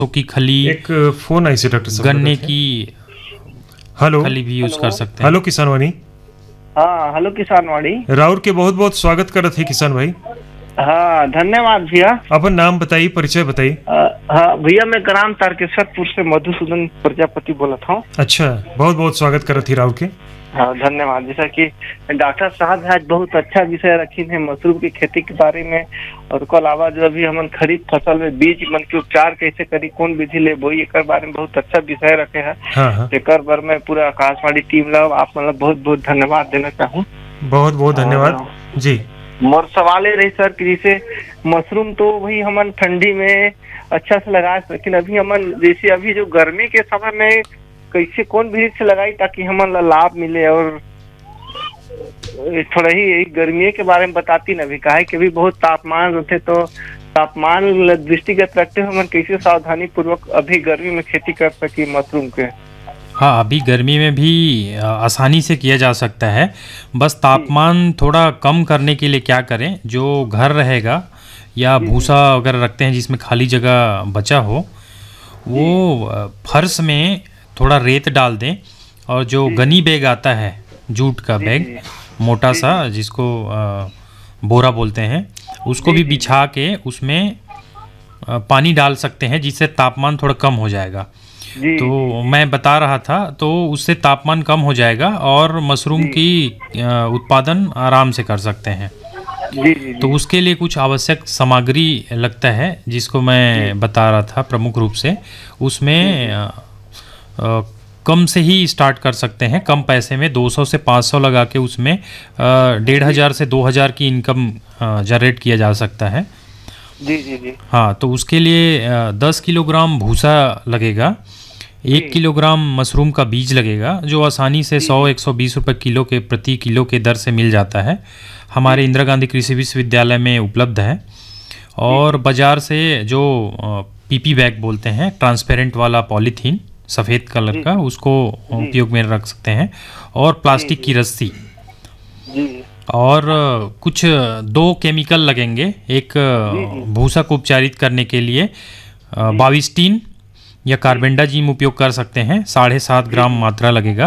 की खली, एक फोन आई से डॉक्टर साहब गन्ने लगा थे। की हेलो खली भी यूज कर सकते हैं। हेलो किसान वाणी, हाँ हेलो किसानवाड़ी। राउर के बहुत बहुत स्वागत करत है किसान भाई। हाँ धन्यवाद भैया। अपन नाम बताइए, परिचय बताइए। हाँ भैया, मैं ग्राम तारकेश्वरपुर से मधुसूदन प्रजापति बोला था। अच्छा, बहुत बहुत स्वागत करत ही राउर के। हाँ धन्यवाद। जैसा कि डॉक्टर साहब आज बहुत अच्छा विषय रखी है मशरूम की खेती के बारे में, और उसके अलावा जो अभी हमन खरीफ फसल में बीज मन के उपचार कैसे करी, कौन विधि ले बोई, एक बारे में बहुत अच्छा विषय रखे हैं। हाँ, एक बार मैं पूरा आकाशवाणी टीम ला आप मतलब बहुत बहुत धन्यवाद देना चाहूँ। बहुत बहुत धन्यवाद जी। मोर सवाल ये रही सर कि जैसे मशरूम तो वही हमन ठंडी में अच्छा से लगा, लेकिन अभी हमन जैसे अभी जो गर्मी के समय में कैसे कौन विधि से लगाई ताकि हमन ला लाभ मिले, और थोड़ा ही गर्मी के बारे में बताती ना। अभी काहे कि अभी बहुत तापमान रहते, तो तापमान दृष्टिगत रखते हुए हमन कैसे सावधानी पूर्वक अभी गर्मी में खेती कर सकी मशरूम के। हाँ, अभी गर्मी में भी आसानी से किया जा सकता है। बस तापमान थोड़ा कम करने के लिए क्या करें, जो घर रहेगा या भूसा अगर रखते हैं जिसमें खाली जगह बचा हो, वो फर्श में थोड़ा रेत डाल दें, और जो गनी बैग आता है, जूट का बैग मोटा सा जिसको बोरा बोलते हैं, उसको भी बिछा के उसमें पानी डाल सकते हैं, जिससे तापमान थोड़ा कम हो जाएगा। तो मैं बता रहा था, तो उससे तापमान कम हो जाएगा और मशरूम की उत्पादन आराम से कर सकते हैं। तो उसके लिए कुछ आवश्यक सामग्री लगता है, जिसको मैं बता रहा था प्रमुख रूप से। उसमें कम से ही स्टार्ट कर सकते हैं, कम पैसे में 200 से 500 लगा के उसमें 1500 से 2000 की इनकम जनरेट किया जा सकता है। जी। हाँ, तो उसके लिए 10 किलोग्राम भूसा लगेगा, 1 किलोग्राम मशरूम का बीज लगेगा, जो आसानी से 100-120 रुपये किलो के प्रति किलो के दर से मिल जाता है। हमारे इंदिरा गांधी कृषि विश्वविद्यालय में उपलब्ध है। और बाज़ार से जो पीपी बैग बोलते हैं, ट्रांसपेरेंट वाला पॉलीथीन सफ़ेद कलर का, उसको उपयोग में रख सकते हैं। और प्लास्टिक की रस्सी, और कुछ 2 केमिकल लगेंगे। एक भूसा को उपचारित करने के लिए बाविस्टीन या कार्बेंडाजिम उपयोग कर सकते हैं, 7.5 ग्राम मात्रा लगेगा।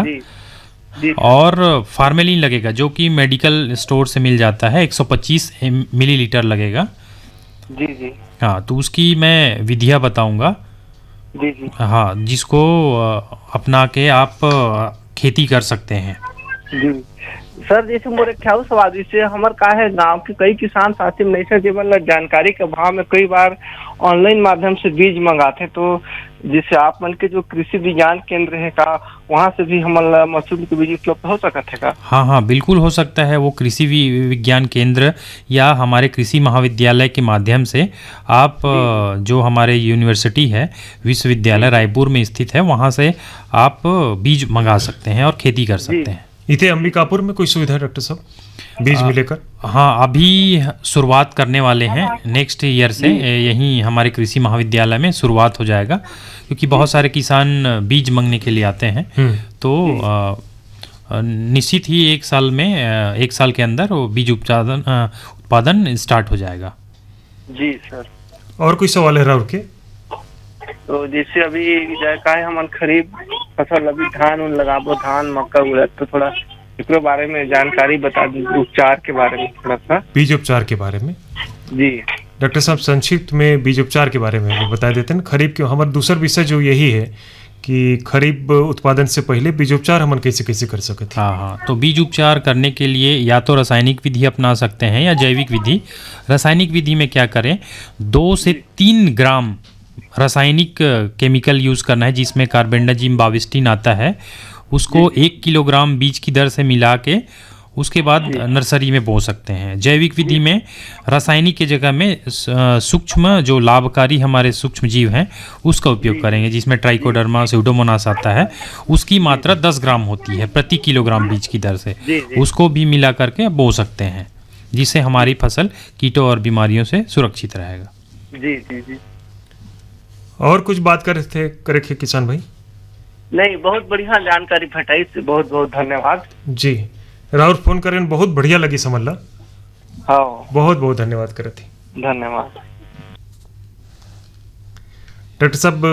और फार्मेलिन लगेगा, जो कि मेडिकल स्टोर से मिल जाता है, 125 मिलीलीटर लगेगा। जी। हाँ, तो उसकी मैं विधियाँ बताऊंगा। जी। हाँ, जिसको अपना के आप खेती कर सकते हैं। जी सर, जैसे मोरे ख्याल सवाल जैसे हमारे का है गांव के कई किसान साथी में नहीं जीवन जानकारी के अभाव में कई बार ऑनलाइन माध्यम से बीज मंगाते, तो जैसे आप मन के जो कृषि विज्ञान केंद्र है का, वहाँ से भी हमारा मशरूम के बीज उपलब्ध हो सकता है का? हाँ, बिल्कुल हो सकता है। वो कृषि विज्ञान केंद्र या हमारे कृषि महाविद्यालय के माध्यम से आप जो हमारे यूनिवर्सिटी है, विश्वविद्यालय रायपुर में स्थित है, वहाँ से आप बीज मंगा सकते हैं और खेती कर सकते हैं। इतने अंबिकापुर में कोई सुविधा है डॉक्टर साहब बीज मिलेकर? हाँ, अभी शुरुआत करने वाले हैं, नेक्स्ट ईयर से यहीं हमारे कृषि महाविद्यालय में शुरुआत हो जाएगा, क्योंकि बहुत सारे किसान बीज मांगने के लिए आते हैं। तो निश्चित ही 1 साल में 1 साल के अंदर वो बीज उत्पादन स्टार्ट हो जाएगा। जी सर। और कोई सवाल है राउर के? तो जैसे अभी का है हमन खरीफ फसल अभी धान उन लगाबो, धान मक्का उड़द, तो थोड़ा इसके बारे में जानकारी बता दीजिए, उपचार के बारे में थोड़ा सा। बीज उपचार के बारे में जी डॉक्टर साहब संक्षिप्त में बीज उपचार के बारे में बता देते हैं। खरीफ के हमारा दूसरा विषय जो यही है कि खरीफ उत्पादन से पहले बीज उपचार हमन कैसे कैसे कर सकते हैं। हाँ, तो बीज उपचार करने के लिए या तो रासायनिक विधि अपना सकते हैं या जैविक विधि। रासायनिक विधि में क्या करें, 2 से 3 ग्राम रासायनिक केमिकल यूज़ करना है, जिसमें कार्बेंडाजिम बाविस्टीन आता है। उसको 1 किलोग्राम बीज की दर से मिला के उसके बाद नर्सरी में बो सकते हैं। जैविक विधि में रासायनिक की जगह में सूक्ष्म जो लाभकारी हमारे सूक्ष्म जीव हैं उसका उपयोग करेंगे, जिसमें ट्राइकोडर्मा स्यूडोमोनास आता है। उसकी मात्रा 10 ग्राम होती है प्रति किलोग्राम बीज की दर से। उसको भी मिला करके बो सकते हैं, जिससे हमारी फसल कीटों और बीमारियों से सुरक्षित रहेगा। जी। और कुछ बात करे थे किसान भाई? नहीं, बहुत बढ़िया जानकारी फटाई से बहुत बहुत धन्यवाद जी। राउर फोन करें बहुत बढ़िया लगी समझ ला। हाँ, बहुत बहुत धन्यवाद करे थे। धन्यवाद। डॉक्टर साहब